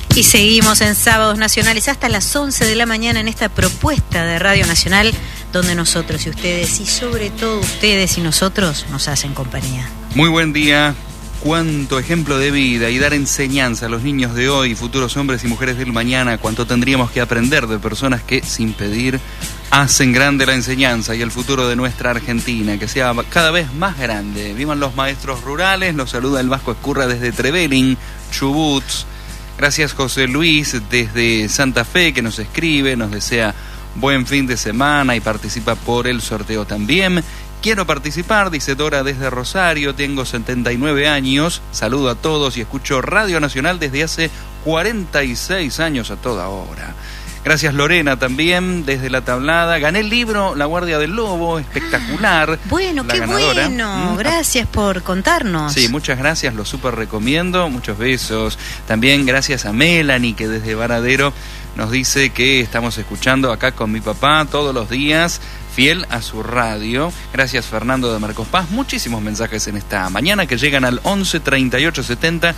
Y seguimos en Sábados Nacionales hasta las 11 de la mañana en esta propuesta de Radio Nacional, donde nosotros y ustedes, y sobre todo ustedes y nosotros, nos hacen compañía. Muy buen día. Cuánto ejemplo de vida y dar enseñanza a los niños de hoy, futuros hombres y mujeres del mañana, cuánto tendríamos que aprender de personas que, sin pedir, hacen grande la enseñanza y el futuro de nuestra Argentina, que sea cada vez más grande. Vivan los maestros rurales, los saluda el Vasco Escurra desde Trevelin, Chubut. Gracias José Luis desde Santa Fe, que nos escribe, nos desea buen fin de semana y participa por el sorteo también. Quiero participar, dice Dora desde Rosario, tengo 79 años, saludo a todos y escucho Radio Nacional desde hace 46 años a toda hora. Gracias Lorena también, desde La Tablada. Gané el libro La Guardia del Lobo, espectacular. Bueno, qué ganadora. Bueno, gracias por contarnos. Sí, muchas gracias, lo súper recomiendo, muchos besos. También gracias a Melanie, que desde Varadero nos dice que estamos escuchando acá con mi papá todos los días, fiel a su radio. Gracias Fernando de Marcos Paz. Muchísimos mensajes en esta mañana que llegan al 11 38 70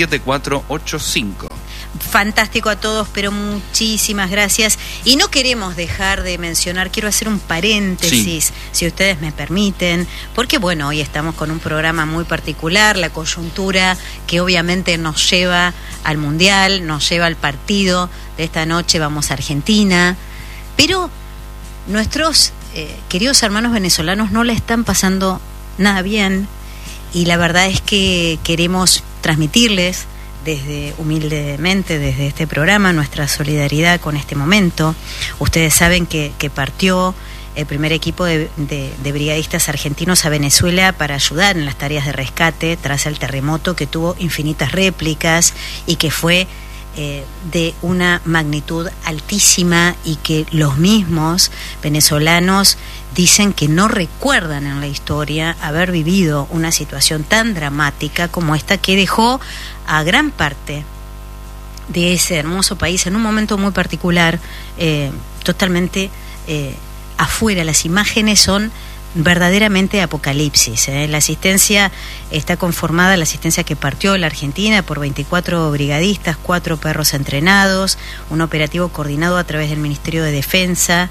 7485. Fantástico a todos, pero muchísimas gracias. Y no queremos dejar de mencionar, quiero hacer un paréntesis, si ustedes me permiten, porque bueno, hoy estamos con un programa muy particular, la coyuntura que obviamente nos lleva al Mundial, nos lleva al partido de esta noche, vamos a Argentina, pero nuestros queridos hermanos venezolanos no la están pasando nada bien, y la verdad es que queremos transmitirles humildemente desde este programa nuestra solidaridad con este momento. Ustedes saben que partió el primer equipo de brigadistas argentinos a Venezuela para ayudar en las tareas de rescate tras el terremoto, que tuvo infinitas réplicas y que fue de una magnitud altísima, y que los mismos venezolanos dicen que no recuerdan en la historia haber vivido una situación tan dramática como esta, que dejó a gran parte de ese hermoso país en un momento muy particular, totalmente afuera. Las imágenes son verdaderamente apocalipsis. La asistencia está conformada, la asistencia que partió la Argentina, por 24 brigadistas, 4 perros entrenados, un operativo coordinado a través del Ministerio de Defensa,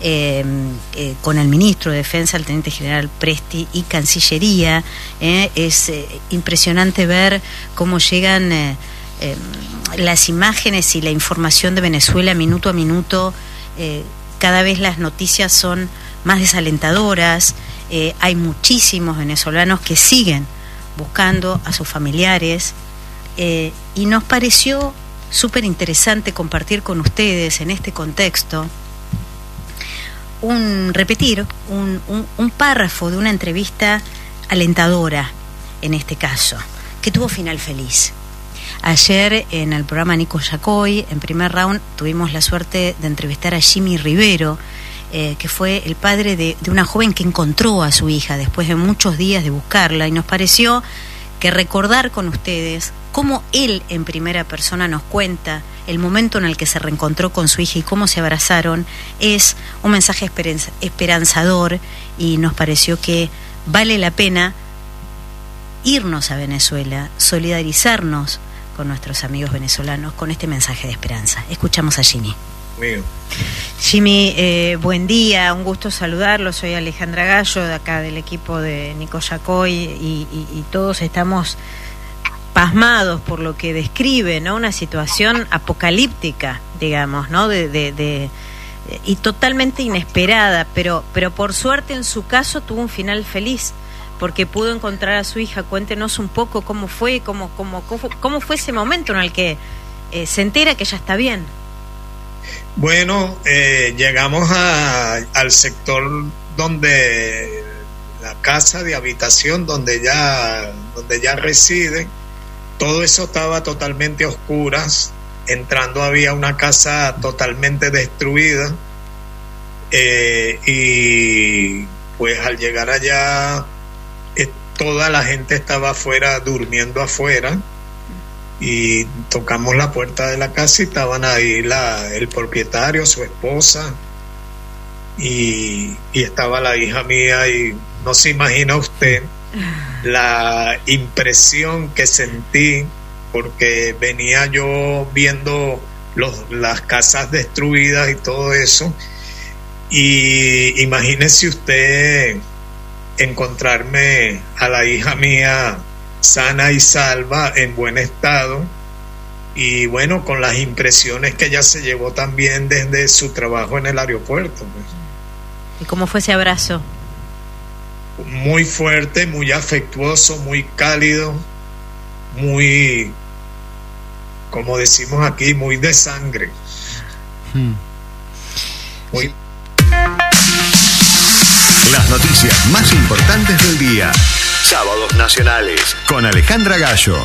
con el Ministro de Defensa, el Teniente General Presti, y Cancillería. Es impresionante ver cómo llegan las imágenes y la información de Venezuela minuto a minuto. Cada vez las noticias son más desalentadoras. Hay muchísimos venezolanos que siguen buscando a sus familiares, y nos pareció súper interesante compartir con ustedes en este contexto repetir un párrafo de una entrevista alentadora, en este caso, que tuvo final feliz. Ayer en el programa Nico Yacoy, en primer round, tuvimos la suerte de entrevistar a Jimmy Rivero, que fue el padre de una joven que encontró a su hija después de muchos días de buscarla, y nos pareció que recordar con ustedes cómo él en primera persona nos cuenta el momento en el que se reencontró con su hija y cómo se abrazaron es un mensaje esperanzador, y nos pareció que vale la pena irnos a Venezuela, solidarizarnos con nuestros amigos venezolanos con este mensaje de esperanza. Escuchamos a Jimmy. Jimmy, buen día, un gusto saludarlo. Soy Alejandra Gallo, de acá del equipo de Nico Yacoy, y todos estamos pasmados por lo que describe, ¿no? Una situación apocalíptica, digamos, ¿no? Y totalmente inesperada, pero por suerte en su caso tuvo un final feliz, porque pudo encontrar a su hija. Cuéntenos un poco cómo fue ese momento en el que se entera que ella está bien. Bueno, llegamos al sector donde la casa de habitación donde ya reside. Todo eso estaba totalmente a oscuras. Entrando había una casa totalmente destruida, y pues al llegar allá toda la gente estaba afuera, durmiendo afuera, y tocamos la puerta de la casa y estaban ahí el propietario, su esposa, y estaba la hija mía, y no se imagina usted la impresión que sentí porque venía yo viendo las casas destruidas y todo eso, y imagínese usted encontrarme a la hija mía sana y salva, en buen estado, y bueno, con las impresiones que ella se llevó también desde su trabajo en el aeropuerto, pues. ¿Y cómo fue ese abrazo? Muy fuerte, muy afectuoso, muy cálido, muy, como decimos aquí, muy de sangre. Muy... Las noticias más importantes del día. Sábados Nacionales con Alejandra Gallo.